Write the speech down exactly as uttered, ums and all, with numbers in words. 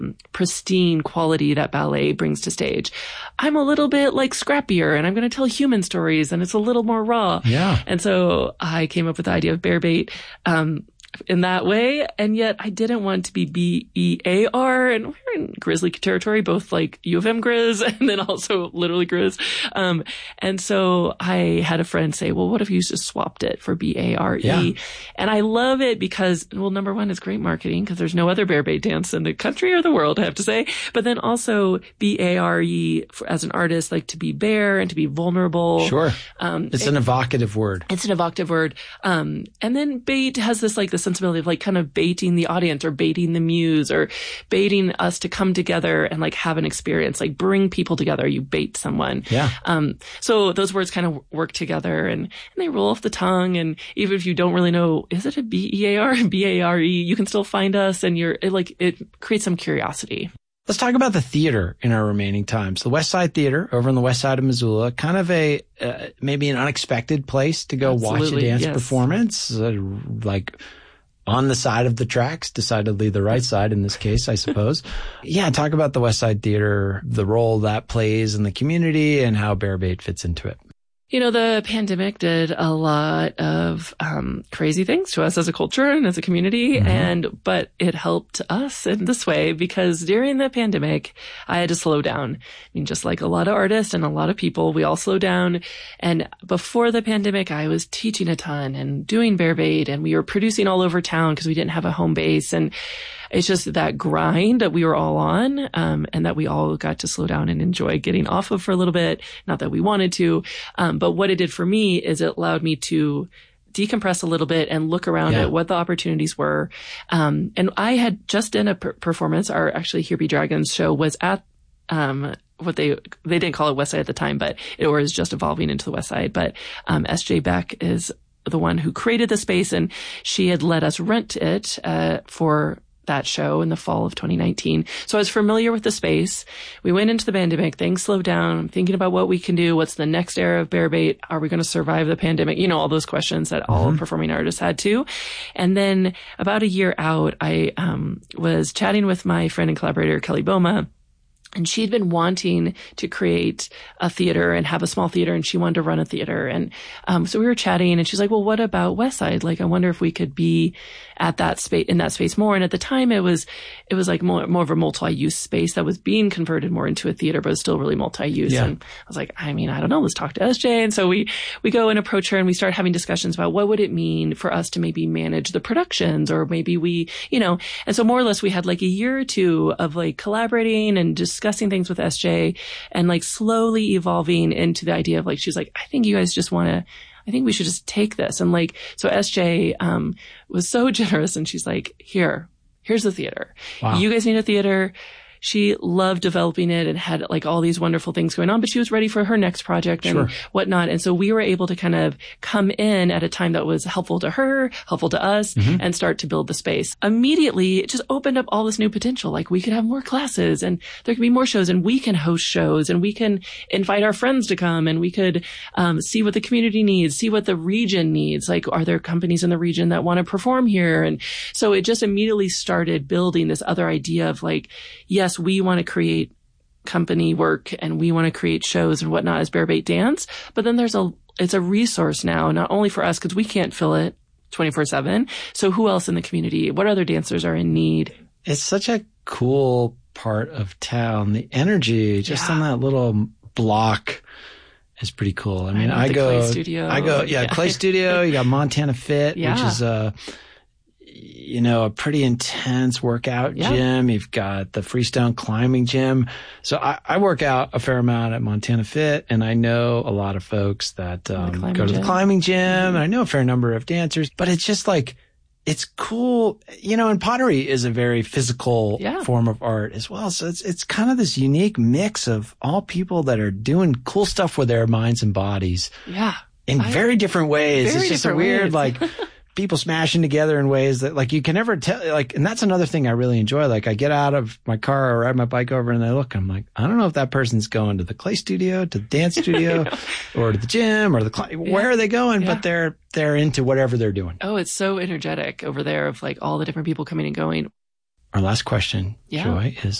pristine quality that ballet brings to stage. I'm a little bit like scrappier and I'm going to tell human stories and it's a little more raw. Yeah. And so I came up with the idea of Bear Bait, um, in that way. And yet I didn't want to be B E A R, and we're in Grizzly territory, both like U of M Grizz and then also literally Grizz. Um, and so I had a friend say, well, what if you just swapped it for B A R E? Yeah. And I love it because, well, number one, it's great marketing because there's no other Bear Bait dance in the country or the world, I have to say. But then also B A R E for, as an artist, like to be bare and to be vulnerable. Sure. Um, it's it, an evocative word. It's an evocative word. Um, and then bait has this like the sensibility of like kind of baiting the audience or baiting the muse or baiting us to come together and like have an experience, like bring people together. You bait someone. Yeah. Um, so those words kind of work together and, and they roll off the tongue. And even if you don't really know, is it a B E A R, B A R E, you can still find us and you're it, like, it creates some curiosity. Let's talk about the theater in our remaining times. The West Side Theater over on the west side of Missoula, kind of a, uh, maybe an unexpected place to go Absolutely, watch a dance yes. performance, uh, like on the side of the tracks, decidedly the right side in this case, I suppose. Yeah, talk about the West Side Theater, the role that plays in the community and how Bear Bait fits into it. You know, the pandemic did a lot of um, crazy things to us as a culture and as a community, mm-hmm. and but it helped us in this way because during the pandemic, I had to slow down. I mean, just like a lot of artists and a lot of people, we all slowed down. And before the pandemic, I was teaching a ton and doing Bear Bait, and we were producing all over town because we didn't have a home base. And it's just that grind that we were all on, um, and that we all got to slow down and enjoy getting off of for a little bit. Not that we wanted to, um, but what it did for me is it allowed me to decompress a little bit and look around yeah. at what the opportunities were. Um, and I had just done a per- performance. Our actually Here Be Dragons show was at, um, what they, they didn't call it West Side at the time, but it was just evolving into the West Side. But, um, S J Beck is the one who created the space, and she had let us rent it, uh, for that show in the fall of twenty nineteen. So I was familiar with the space. We went into the pandemic. Things slowed down. I'm thinking about what we can do. What's the next era of Bear Bait? Are we going to survive the pandemic? You know, all those questions that all mm-hmm. performing artists had too. And then about a year out, I um, was chatting with my friend and collaborator, Kelly Boma. And she'd been wanting to create a theater and have a small theater, and she wanted to run a theater. And um so we were chatting, and she's like, well, what about West Side? Like, I wonder if we could be at that space, in that space more. And at the time, it was, it was like more, more of a multi-use space that was being converted more into a theater, but it was still really multi-use. Yeah. And I was like, I mean, I don't know, let's talk to S J. And so we, we go and approach her, and we start having discussions about what would it mean for us to maybe manage the productions, or maybe we, you know, and so more or less we had like a year or two of like collaborating and discussing things with S J and like slowly evolving into the idea of like, she's like, I think you guys just want to, I think we should just take this. And like, so S J, um, was so generous, and she's like, here, here's the theater. Wow. You guys need a theater. She loved developing it and had like all these wonderful things going on, but she was ready for her next project and sure. whatnot. And so we were able to kind of come in at a time that was helpful to her, helpful to us, mm-hmm. and start to build the space. Immediately, it just opened up all this new potential. Like, we could have more classes, and there could be more shows, and we can host shows, and we can invite our friends to come, and we could um, see what the community needs, see what the region needs. Like, are there companies in the region that want to perform here? And so it just immediately started building this other idea of like, yes, we want to create company work and we want to create shows and whatnot as Bear Bait Dance. But then there's a, it's a resource now, not only for us, because we can't fill it twenty-four seven. So who else in the community? What other dancers are in need? It's such a cool part of town. The energy just yeah. on that little block is pretty cool. I mean, I, I go, Clay Studio. I go, yeah, yeah. Clay Studio. You got Montana Fit, yeah. which is a, you know, a pretty intense workout yeah. gym. You've got the Freestone climbing gym. So I, I work out a fair amount at Montana Fit, and I know a lot of folks that um, go to gym. the climbing gym, mm-hmm. and I know a fair number of dancers, but it's just like, it's cool. You know, and pottery is a very physical yeah. form of art as well. So it's, it's kind of this unique mix of all people that are doing cool stuff with their minds and bodies. Yeah. In I, very different ways. Very it's just a weird, ways. like, people smashing together in ways that, like, you can never tell, like, and that's another thing I really enjoy. Like, I get out of my car or ride my bike over and I look, I'm like, I don't know if that person's going to the Clay Studio, to the dance studio, or to the gym, or the, cl- yeah. where are they going? Yeah. But they're, they're into whatever they're doing. Oh, it's so energetic over there of like all the different people coming and going. Our last question, yeah. Joy, is